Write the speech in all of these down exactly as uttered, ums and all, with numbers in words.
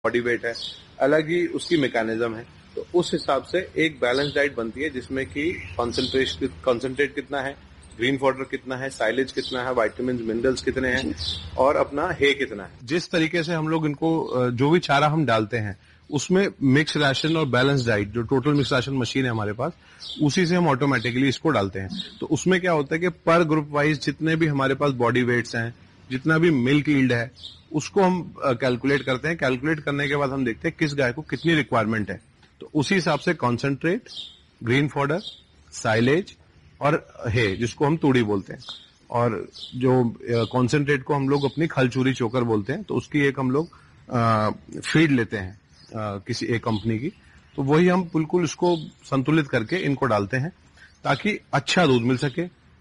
Body weight है, अलग ही उसकी मैकेनिज्म है। तो उस हिसाब से एक बैलेंस डाइट बनती है जिसमें कि कॉन्सेंट्रेट कॉन्सेंट्रेट कितना है, ग्रीन फॉडर कितना है, साइलेज कितना है, वाइटामिन मिनरल्स कितने हैं और अपना हे कितना है। जिस तरीके से हम लोग इनको जो भी चारा हम डालते हैं उसमें मिक्स राशन और बैलेंस डाइट, जो टोटल मिक्स राशन मशीन है हमारे पास, उसी से हम ऑटोमेटिकली इसको डालते हैं। तो उसमें क्या होता है कि पर ग्रुप वाइज जितने भी हमारे पास बॉडी वेट्स हैं, जितना भी मिल्क यील्ड है, उसको हम कैलकुलेट करते हैं। कैलकुलेट करने के बाद हम देखते हैं किस गाय को कितनी रिक्वायरमेंट है, तो उसी हिसाब से कॉन्सेंट्रेट, ग्रीन फॉडर, साइलेज और हे, जिसको हम तूड़ी बोलते हैं, और जो कॉन्सेंट्रेट को हम लोग अपनी खलचूरी चोकर बोलते हैं, तो उसकी एक हम लोग फीड लेते हैं आ, किसी एक कंपनी की। तो वही हम बिल्कुल उसको संतुलित करके इनको डालते हैं ताकि अच्छा दूध मिल सके,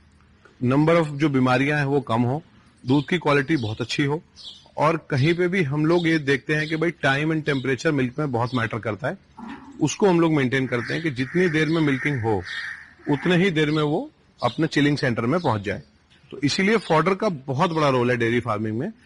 नंबर ऑफ जो बीमारियां हैं वो कम हो, दूध की क्वालिटी बहुत अच्छी हो। और कहीं पे भी हम लोग ये देखते हैं कि भाई टाइम एंड टेम्परेचर मिल्क में बहुत मैटर करता है, उसको हम लोग मेंटेन करते हैं कि जितनी देर में मिल्किंग हो उतने ही देर में वो अपने चिलिंग सेंटर में पहुंच जाए। तो इसीलिए फॉडर का बहुत बड़ा रोल है डेयरी फार्मिंग में,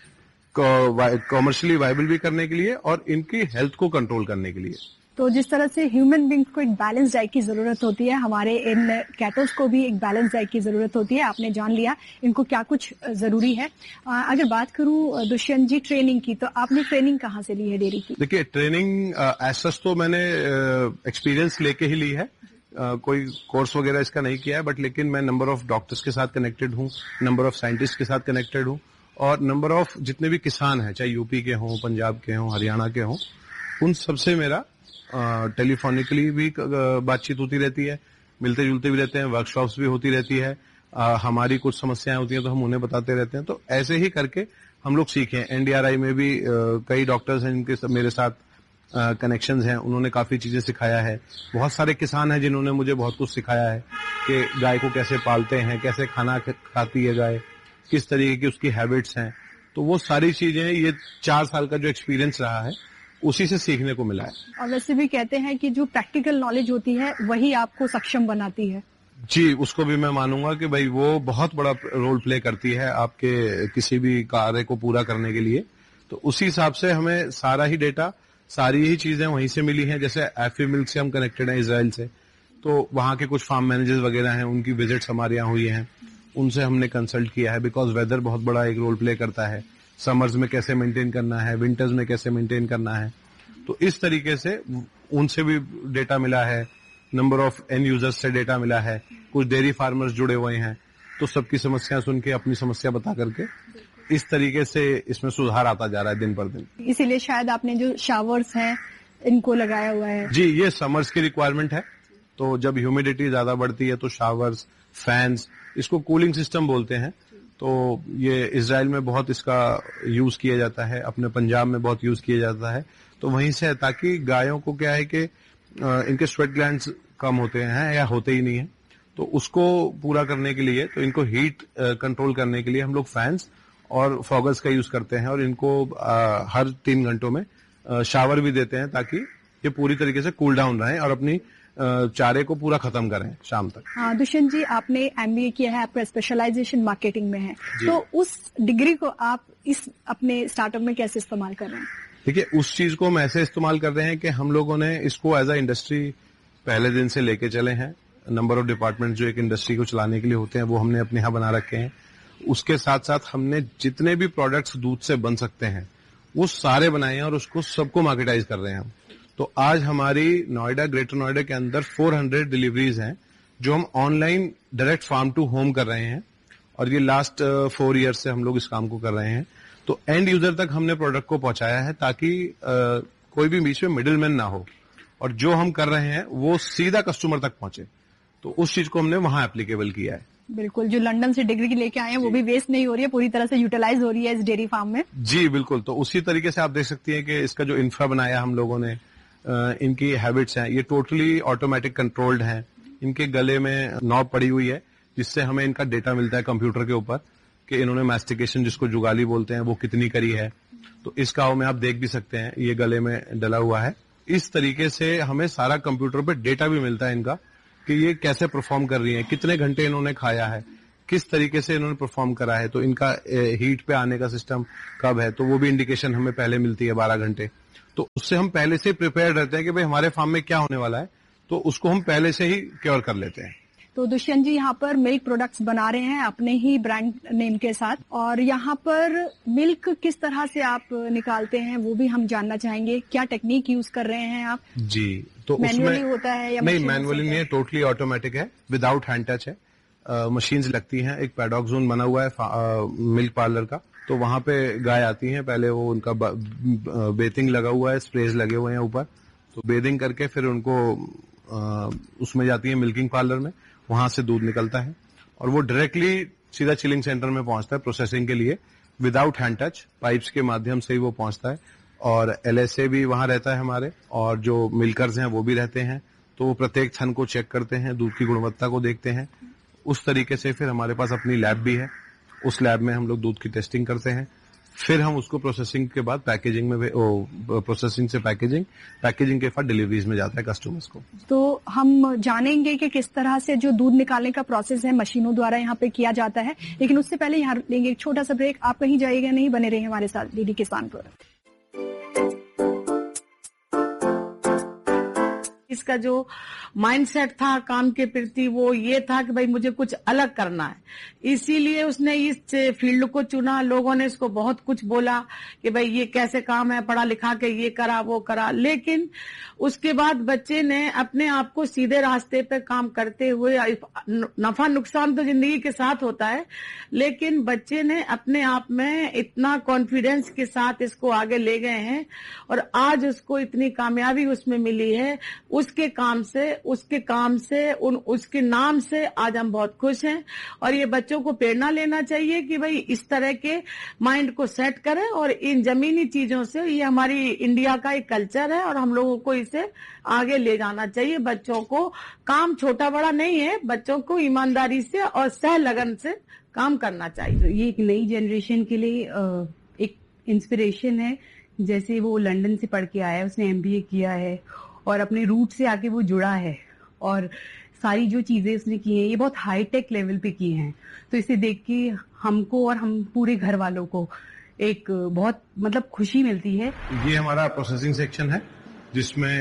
कॉमर्शियली वायबल भी करने के लिए और इनकी हेल्थ को कंट्रोल करने के लिए। तो जिस तरह से ह्यूमन बींग को एक बैलेंस डाइट की जरूरत होती है, हमारे इन कैटल्स को भी एक बैलेंस डाइट की जरूरत होती है। आपने जान लिया इनको क्या कुछ जरूरी है। अगर बात करूं दुष्यंत जी ट्रेनिंग की, तो आपने ट्रेनिंग कहाँ से ली है डेयरी की? देखिए, ट्रेनिंग एज सच तो मैंने एक्सपीरियंस लेके ही ली है, Uh, कोई कोर्स वगैरह इसका नहीं किया है, बट लेकिन मैं नंबर ऑफ डॉक्टर्स के साथ कनेक्टेड हूँ, नंबर ऑफ साइंटिस्ट के साथ कनेक्टेड हूँ, और नंबर ऑफ जितने भी किसान हैं, चाहे यूपी के हों, पंजाब के हों, हरियाणा के हों, उन सबसे मेरा टेलीफोनिकली भी बातचीत होती रहती है, मिलते जुलते भी रहते हैं, वर्कशॉप्स भी होती रहती है। आ, हमारी कुछ समस्याएं होती हैं तो हम उन्हें बताते रहते हैं। तो ऐसे ही करके हम लोग सीखे। एनडीआरआई में भी आ, कई डॉक्टर्स हैं जिनके मेरे साथ कनेक्शंस हैं, उन्होंने काफी चीजें सिखाया है। बहुत सारे किसान हैं जिन्होंने मुझे बहुत कुछ सिखाया है कि गाय को कैसे पालते हैं, कैसे खाना खाती है गाय, किस तरीके की उसकी हैबिट्स हैं। तो वो सारी चीजें ये चार साल का जो एक्सपीरियंस रहा है उसी से सीखने को मिला है। और वैसे भी कहते हैं कि जो प्रैक्टिकल नॉलेज होती है वही आपको सक्षम बनाती है। जी, उसको भी मैं मानूंगा कि भाई वो बहुत बड़ा रोल प्ले करती है आपके किसी भी कार्य को पूरा करने के लिए। तो उसी हिसाब से हमें सारा ही डेटा, सारी ही चीजें वहीं से मिली हैं। जैसे एफी मिल्क से हम कनेक्टेड हैं इजराइल से, तो वहां के कुछ फार्म मैनेजर्स वगैरह हैं, उनकी विजिट्स हमारे यहाँ हुई हैं, उनसे हमने कंसल्ट किया है। बिकॉज वेदर बहुत बड़ा एक रोल प्ले करता है, समर्स में कैसे मेंटेन करना है, विंटर्स में कैसे मेंटेन करना है। तो इस तरीके से उनसे भी डेटा मिला है, नंबर ऑफ एंड यूजर्स से डेटा मिला है, कुछ डेयरी फार्मर्स जुड़े हुए हैं, तो सबकी समस्या सुन के अपनी समस्या बता करके इस तरीके से इसमें सुधार आता जा रहा है दिन पर दिन। इसीलिए शायद आपने जो शावर्स हैं इनको लगाया हुआ है। जी, ये समर्स की रिक्वायरमेंट है। तो जब ह्यूमिडिटी ज्यादा बढ़ती है तो शावर्स, फैंस, इसको कूलिंग सिस्टम बोलते हैं। तो ये इजराइल में बहुत इसका यूज किया जाता है, अपने पंजाब में बहुत यूज किया जाता है। तो वहीं से है ताकि गायों को क्या है कि इनके स्वेट ग्लैंड्स कम होते हैं या होते ही नहीं है, तो उसको पूरा करने के लिए, तो इनको हीट कंट्रोल करने के लिए हम लोग फैंस और फॉगर्स का यूज करते हैं। और इनको आ, हर तीन घंटों में आ, शावर भी देते हैं ताकि ये पूरी तरीके से कूल डाउन रहें और अपनी आ, चारे को पूरा खत्म करें शाम तक। हाँ दुष्यंत जी, आपने एमबीए किया है, आपका स्पेशलाइजेशन मार्केटिंग में है, तो उस डिग्री को आप इस अपने स्टार्टअप में कैसे इस्तेमाल कर रहे हैं? देखिए, उस चीज को हम ऐसे इस्तेमाल कर रहे हैं कि हम लोगों ने इसको एज अ इंडस्ट्री पहले दिन से लेके चले हैं। नंबर ऑफ डिपार्टमेंट जो एक इंडस्ट्री को चलाने के लिए होते हैं वो हमने अपने यहाँ बना रखे हैं। उसके साथ साथ हमने जितने भी प्रोडक्ट्स दूध से बन सकते हैं वो सारे बनाए हैं और उसको सबको मार्केटाइज कर रहे हैं हम। तो आज हमारी नोएडा, ग्रेटर नोएडा के अंदर चार सौ डिलीवरीज हैं जो हम online direct farm to home कर रहे हैं, और ये लास्ट फोर ईयर से हम लोग इस काम को कर रहे हैं। तो एंड यूजर तक हमने प्रोडक्ट को पहुंचाया है ताकि आ, कोई भी बीच में मिडिलमैन ना हो, और जो हम कर रहे हैं वो सीधा कस्टमर तक पहुंचे। तो उस चीज को हमने वहां एप्लीकेबल किया है। बिल्कुल, जो लंदन से डिग्री लेके आए हैं वो भी वेस्ट नहीं हो रही है, पूरी तरह से यूटिलाइज हो रही है इस डेयरी फार्म में। जी बिल्कुल। तो उसी तरीके से आप देख सकती हैं कि इसका जो इंफ्रा बनाया हम लोगों ने, इनकी हैबिट्स हैं, ये टोटली ऑटोमेटिक कंट्रोल्ड हैं। इनके गले में नॉब पड़ी हुई है जिससे हमें इनका डेटा मिलता है कंप्यूटर के ऊपर कि इन्होंने मैस्टिकेशन, जिसको जुगाली बोलते हैं, वो कितनी करी है। तो इस काव में आप देख भी सकते हैं, ये गले में डला हुआ है। इस तरीके से हमें सारा कंप्यूटर पे डेटा भी मिलता है इनका कि ये कैसे परफॉर्म कर रही है, कितने घंटे इन्होंने खाया है, किस तरीके से इन्होंने परफॉर्म करा है। तो इनका हीट पे आने का सिस्टम कब है, तो वो भी इंडिकेशन हमें पहले मिलती है बारह घंटे। तो उससे हम पहले से प्रिपेयर रहते हैं कि भाई हमारे फार्म में क्या होने वाला है, तो उसको हम पहले से ही क्योर कर लेते हैं। तो दुष्यंत जी यहाँ पर मिल्क प्रोडक्ट्स बना रहे हैं अपने ही ब्रांड नेम के साथ, और यहाँ पर मिल्क किस तरह से आप निकालते हैं वो भी हम जानना चाहेंगे। क्या टेक्निक यूज कर रहे हैं आप? जी, तो मैनुअली होता है या नहीं? मैनुअली नहीं है, टोटली ऑटोमेटिक है, विदाउट हैंड टच है। मशीन्स लगती हैं, एक पैडॉक जोन बना हुआ है मिल्क पार्लर का, तो वहां पे गाय आती हैं, पहले वो उनका बेथिंग लगा हुआ है, स्प्रेज लगे हुए हैं ऊपर, तो बेथिंग करके फिर उनको आ, उसमें जाती है मिल्किंग पार्लर में, वहां से दूध निकलता है और वो डायरेक्टली सीधा चिलिंग सेंटर में पहुंचता है प्रोसेसिंग के लिए, विदाउट हैंड टच, पाइप्स के माध्यम से ही वो पहुंचता है। और एलएसए भी वहां रहता है हमारे, और जो मिल्कर्स हैं वो भी रहते हैं, तो वो प्रत्येक थन को चेक करते हैं, दूध की गुणवत्ता को देखते हैं। उस तरीके से फिर हमारे पास अपनी लैब भी है, उस लैब में हम लोग दूध की टेस्टिंग करते हैं, फिर हम उसको प्रोसेसिंग के बाद पैकेजिंग में, ओ, प्रोसेसिंग से पैकेजिंग, पैकेजिंग के बाद डिलीवरीज में जाता है कस्टमर्स को। तो हम जानेंगे कि किस तरह से जो दूध निकालने का प्रोसेस है मशीनों द्वारा यहाँ पे किया जाता है, लेकिन उससे पहले यहाँ लेंगे एक छोटा सा ब्रेक। आप कहीं जाइएगा नहीं, बने रहिए हमारे साथ डीडी किसान पर। इसका जो माइंडसेट था काम के प्रति वो ये था कि भाई मुझे कुछ अलग करना है, इसीलिए उसने इस फील्ड को चुना। लोगों ने इसको बहुत कुछ बोला कि भाई ये कैसे काम है, पढ़ा लिखा के ये करा वो करा, लेकिन उसके बाद बच्चे ने अपने आप को सीधे रास्ते पे काम करते हुए, नफा नुकसान तो जिंदगी के साथ होता है, लेकिन बच्चे ने अपने आप में इतना कॉन्फिडेंस के साथ इसको आगे ले गए हैं और आज उसको इतनी कामयाबी उसमें मिली है। उसके काम से उसके काम से उन उसके नाम से आज हम बहुत खुश हैं और ये बच्चों को प्रेरणा लेना चाहिए कि भाई इस तरह के माइंड को सेट करें और इन जमीनी चीजों से, ये हमारी इंडिया का एक कल्चर है और हम लोगों को इसे आगे ले जाना चाहिए। बच्चों को काम छोटा बड़ा नहीं है, बच्चों को ईमानदारी से और सह लगन से काम करना चाहिए। ये एक नई जनरेशन के लिए एक इंस्पिरेशन है। जैसे वो लंदन से पढ़ के आया है, उसने एमबीए किया है और अपने रूट से आके वो जुड़ा है और सारी जो चीजें उसने की हैं ये बहुत हाई टेक लेवल पे की हैं। तो इसे देख के हमको और हम पूरे घर वालों को एक बहुत मतलब खुशी मिलती है। ये हमारा प्रोसेसिंग सेक्शन है जिसमें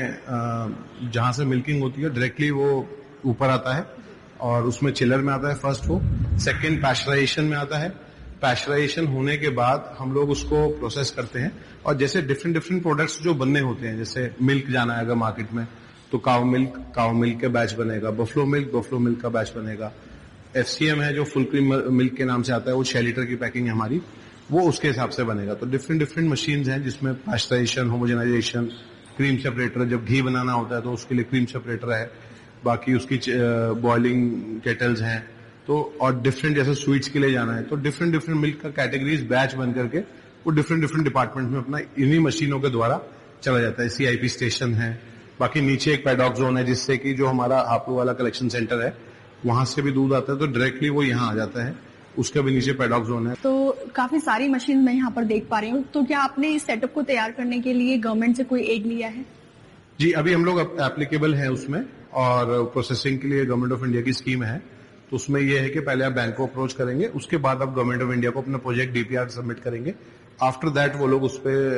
जहां से मिल्किंग होती है डायरेक्टली वो ऊपर आता है और उसमें चिलर में आता है फर्स्ट, वो सेकेंड पैस्चराइजेशन में आता है। पैस्चराइजेशन होने के बाद हम लोग उसको प्रोसेस करते हैं और जैसे डिफरेंट डिफरेंट प्रोडक्ट्स जो बनने होते हैं, जैसे मिल्क जाना है अगर मार्केट में तो काउ मिल्क काउ मिल्क का बैच बनेगा, बफलो मिल्क बफलो मिल्क का बैच बनेगा, एफसीएम है जो फुल क्रीम मिल्क के नाम से आता है, वो छह लीटर की पैकिंग है हमारी, वो उसके हिसाब से बनेगा। तो डिफरेंट डिफरेंट मशीन्स हैं जिसमें पैस्चराइजेशन, होमोजेनाइजेशन, क्रीम सेपरेटर, जब घी बनाना होता है तो उसके लिए क्रीम सेपरेटर है, बाकी उसकी बॉइलिंग केटल्स हैं, तो और डिफरेंट जैसे स्वीट्स के लिए जाना है तो डिफरेंट डिफरेंट मिल्क का कैटेगरीज बैच बन करके वो डिफरेंट डिफरेंट डिपार्टमेंट में अपना इन्हीं मशीनों के द्वारा चला जाता है। सीआईपी स्टेशन है, बाकी नीचे एक पैडॉक जोन है जिससे कि जो हमारा हापुड़ वाला कलेक्शन सेंटर है वहां से भी दूध आता है तो डायरेक्टली वो यहाँ आ जाता है, उसके भी नीचे पैडॉक जोन है। तो काफी सारी मशीन मैं यहाँ पर देख पा रही हूँ, तो क्या आपने इस सेटअप को तैयार करने के लिए गवर्नमेंट से कोई एड लिया है? जी, अभी हम लोग एप्लीकेबल है उसमें और प्रोसेसिंग के लिए गवर्नमेंट ऑफ इंडिया की स्कीम है, तो उसमें यह है कि पहले आप बैंक को अप्रोच करेंगे, उसके बाद आप गवर्नमेंट ऑफ इंडिया को अपना प्रोजेक्ट डीपीआर सबमिट करेंगे। आफ्टर दैट वो लोग उस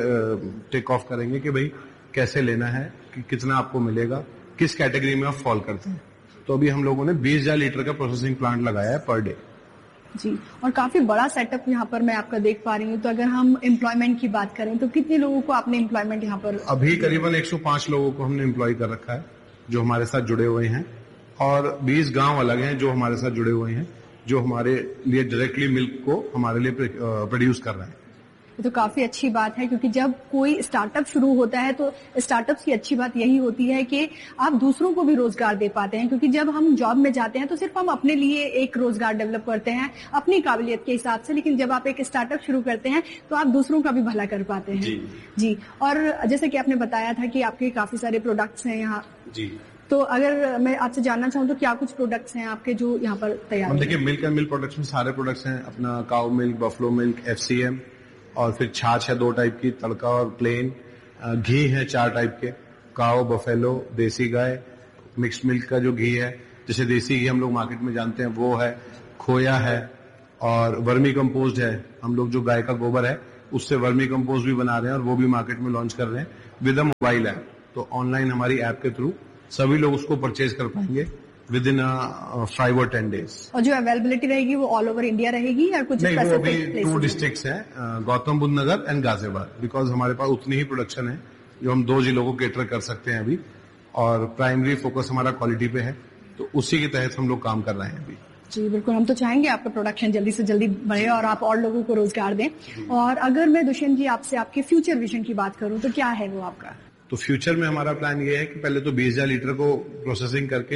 पर टेक ऑफ करेंगे कि भाई कैसे लेना है, कि कितना आपको मिलेगा, किस कैटेगरी में आप फॉल करते हैं। तो अभी हम लोगों ने बीस हजार लीटर का प्रोसेसिंग प्लांट लगाया है पर डे। जी, और काफी बड़ा सेटअप यहाँ पर मैं आपका देख पा रही हूँ। तो अगर हम एम्प्लॉयमेंट की बात करें तो कितने लोगों को आपने एम्प्लॉयमेंट यहाँ पर? अभी करीबन एक सौ पांच लोगों को हमने एम्प्लॉय कर रखा है जो हमारे साथ जुड़े हुए हैं और बीस गांव अलग हैं जो हमारे साथ जुड़े हुए हैं, जो हमारे लिए डायरेक्टली मिल्क को हमारे लिए प्रोड्यूस कर रहे हैं। तो काफी अच्छी बात है, क्योंकि जब कोई स्टार्टअप शुरू होता है तो स्टार्टअप्स की अच्छी बात यही होती है कि आप दूसरों को भी रोजगार दे पाते हैं। क्योंकि जब हम जॉब में जाते हैं तो सिर्फ हम अपने लिए एक रोजगार डेवलप करते हैं अपनी काबिलियत के हिसाब से, लेकिन जब आप एक स्टार्टअप शुरू करते हैं तो आप दूसरों का भी भला कर पाते हैं। जी, जी। और जैसे कि आपने बताया था कि आपके काफी सारे प्रोडक्ट्स हैं यहाँ। जी, तो अगर मैं आपसे जानना चाहूँ तो क्या कुछ प्रोडक्ट्स हैं आपके जो यहाँ पर तैयार हैं? देखिए, मिल्क एंड मिल्क प्रोडक्ट्स में सारे प्रोडक्ट्स हैं, अपना cow milk, buffalo milk, FCM, और फिर छाछ है दो टाइप की, तड़का और प्लेन, घी है चार टाइप के, काओ, बफेलो, देसी गाय, मिक्स मिल्क का जो घी है, जैसे देसी घी हम लोग मार्केट में जानते हैं वो है, खोया है और वर्मी कंपोस्ट है। हम लोग जो गाय का गोबर है उससे वर्मी कंपोस्ट भी बना रहे हैं और वो भी मार्केट में लॉन्च कर रहे हैं। With a mobile app. तो ऑनलाइन हमारी ऐप के थ्रू सभी लोग उसको परचेज कर पाएंगे विद इन फाइव और टेन डेज। और जो अवेलेबिलिटी रहेगी वो ऑल ओवर इंडिया रहेगी या कुछ? नहीं, वो अभी टू डिस्ट्रिक्ट्स हैं, गौतम बुद्ध नगर एंड गाजियाबाद, बिकॉज हमारे पास उतनी ही प्रोडक्शन है जो हम दो जिलों को केटर कर सकते हैं अभी, और प्राइमरी फोकस हमारा क्वालिटी पे है, तो उसी के तहत हम लोग काम कर रहे हैं अभी। जी बिल्कुल, हम तो चाहेंगे आपका प्रोडक्शन जल्दी से जल्दी बढ़े और आप और लोगों को रोजगार दें। और अगर मैं दुष्यंत जी आपसे आपके फ्यूचर विजन की बात करूं तो क्या है वो आपका? तो फ्यूचर में हमारा प्लान ये है कि पहले तो बीस हजार लीटर को प्रोसेसिंग करके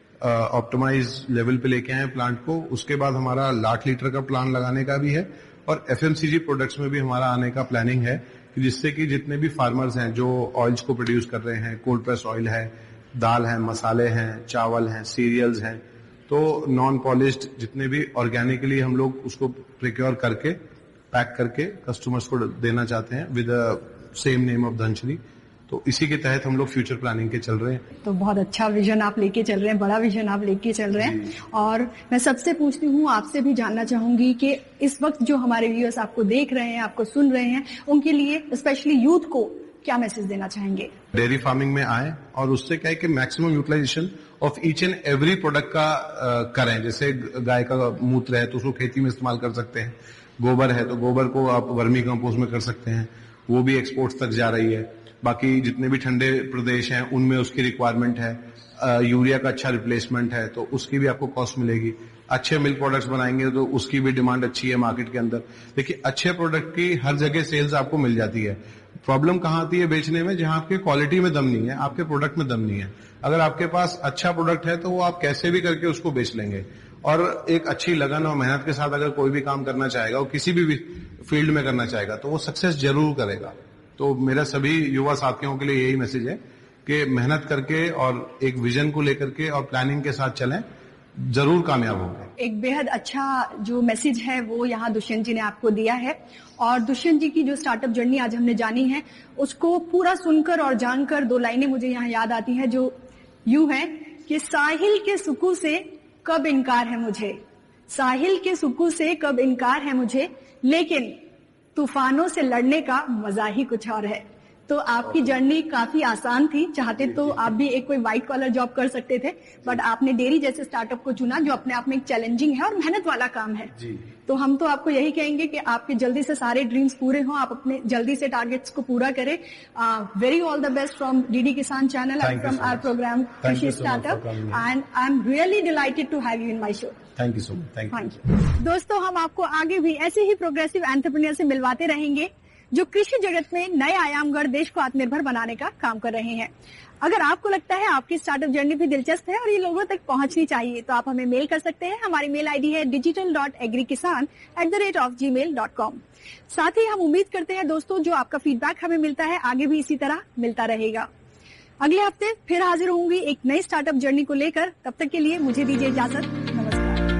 ऑप्टिमाइज लेवल पे लेके आए प्लांट को, उसके बाद हमारा लाख लीटर का प्लान लगाने का भी है, और एफएमसीजी प्रोडक्ट्स में भी हमारा आने का प्लानिंग है कि जिससे कि जितने भी फार्मर्स हैं जो ऑयल्स को प्रोड्यूस कर रहे हैं, कोल्ड प्रेस ऑयल है, दाल है, मसाले हैं, चावल हैं, सीरियल्स हैं, तो नॉन पॉलिश्ड जितने भी ऑर्गेनिकली हम लोग उसको प्रिक्योर करके पैक करके कस्टमर्स को देना चाहते हैं with same name of Dhanashree. तो इसी के तहत हम लोग फ्यूचर प्लानिंग के चल रहे हैं। तो बहुत अच्छा विजन आप लेके चल रहे हैं, बड़ा विजन आप लेके चल रहे हैं। और मैं सबसे पूछती हूँ, आपसे भी जानना चाहूंगी कि इस वक्त जो हमारे व्यूअर्स आपको देख रहे हैं, आपको सुन रहे हैं, उनके लिए स्पेशली यूथ को क्या मैसेज देना चाहेंगे? डेयरी फार्मिंग में आए और उससे क्या है कि maximum utilisation of each and every product का आ, करें। जैसे गाय का मूत्र है तो उसको खेती में इस्तेमाल कर सकते हैं, गोबर है तो गोबर को आप वर्मी कंपोस्ट में कर सकते हैं, वो भी एक्सपोर्ट्स तक जा रही है। बाकी जितने भी ठंडे प्रदेश हैं उनमें उसकी रिक्वायरमेंट है, आ, यूरिया का अच्छा रिप्लेसमेंट है तो उसकी भी आपको कॉस्ट मिलेगी। अच्छे मिल्क प्रोडक्ट्स बनाएंगे तो उसकी भी डिमांड अच्छी है मार्केट के अंदर। देखिए, अच्छे प्रोडक्ट की हर जगह सेल्स आपको मिल जाती है। प्रॉब्लम कहाँ आती है बेचने में? जहां आपके क्वालिटी में दम नहीं है, आपके प्रोडक्ट में दम नहीं है। अगर आपके पास अच्छा प्रोडक्ट है तो वो आप कैसे भी करके उसको बेच लेंगे, और एक अच्छी लगन और मेहनत के साथ अगर कोई भी काम करना चाहेगा, वो किसी भी फील्ड में करना चाहेगा, तो वो सक्सेस जरूर करेगा। तो मेरा सभी युवा साथियों के लिए यही मैसेज है कि मेहनत करके और एक विजन को लेकर के और प्लानिंग के साथ चलें, जरूर कामयाब होंगे। एक बेहद अच्छा जो मैसेज है वो यहाँ दुष्यंत जी ने आपको दिया है, और दुष्यंत जी की जो स्टार्टअप जर्नी आज हमने जानी है उसको पूरा सुनकर और जानकर दो लाइनें मुझे यहाँ याद आती हैं जो यूं है कि साहिल के सुकून से कब इनकार है मुझे, साहिल के सुकून से कब इनकार है मुझे, लेकिन तूफानों से लड़ने का मजा ही कुछ और है। तो आपकी जर्नी काफी आसान थी, चाहते तो आप भी एक कोई व्हाइट कॉलर जॉब कर सकते थे, बट आपने डेयरी जैसे स्टार्टअप को चुना जो अपने आप में एक चैलेंजिंग है और मेहनत वाला काम है। जी। तो हम तो आपको यही कहेंगे कि आपके जल्दी से सारे ड्रीम्स पूरे हों, आप अपने जल्दी से टारगेट्स को पूरा करें। Very all the best from DD किसान channel and from our programme कृषि startup, and I am really delighted to have you in my show. Thank you so much. Thank you. दोस्तों, हम आपको आगे भी ऐसे ही प्रोग्रेसिव एंटरप्रेन्योर से मिलवाते रहेंगे जो कृषि जगत में नए आयाम गढ़ देश को आत्मनिर्भर बनाने का काम कर रहे हैं। अगर आपको लगता है आपकी स्टार्टअप जर्नी भी दिलचस्प है और ये लोगों तक पहुंचनी चाहिए, तो आप हमें मेल कर सकते हैं। हमारी मेल आईडी है डिजिटल डॉट एग्री किसान at the rate of ji mail dot com. साथ ही हम उम्मीद करते हैं दोस्तों, जो आपका फीडबैक हमें मिलता है आगे भी इसी तरह मिलता रहेगा। अगले हफ्ते फिर हाजिर होंगी एक नई स्टार्टअप जर्नी को लेकर। तब तक के लिए मुझे दीजिए इजाजत।